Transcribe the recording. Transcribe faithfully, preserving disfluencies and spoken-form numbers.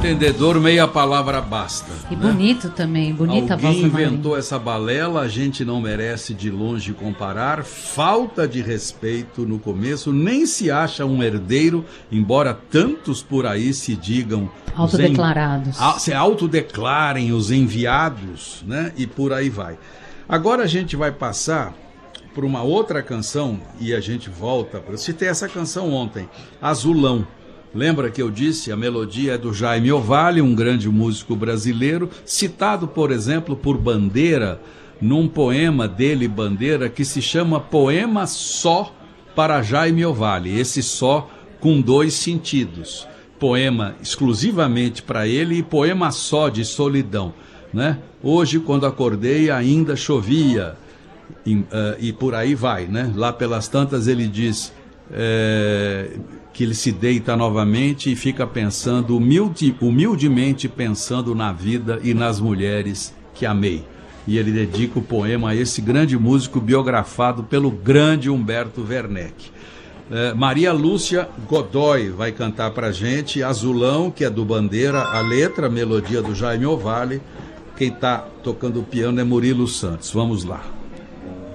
entendedor, meia palavra basta. E né? bonito também, bonita a voz Alguém do Marinho. inventou essa balela, a gente não merece de longe comparar. Falta de respeito no começo, nem se acha um herdeiro, embora tantos por aí se digam... Autodeclarados. En... Se autodeclarem os enviados, né? E por aí vai. Agora a gente vai passar por uma outra canção e a gente volta. Eu citei essa canção ontem, Azulão. Lembra que eu disse, a melodia é do Jaime Ovalle, um grande músico brasileiro, citado, por exemplo, por Bandeira, num poema dele, Bandeira, que se chama Poema Só para Jaime Ovalle. Esse só com dois sentidos. Poema exclusivamente para ele e poema só de solidão. Né? Hoje, quando acordei, ainda chovia. E, uh, e por aí vai, né? Lá pelas tantas ele diz... É, que ele se deita novamente e fica pensando, humilde, humildemente pensando na vida e nas mulheres que amei. E ele dedica o poema a esse grande músico biografado pelo grande Humberto Werneck. É, Maria Lúcia Godoy vai cantar pra gente Azulão, que é do Bandeira, a letra, a melodia do Jaime Ovalle. Quem está tocando o piano é Murilo Santos. Vamos lá.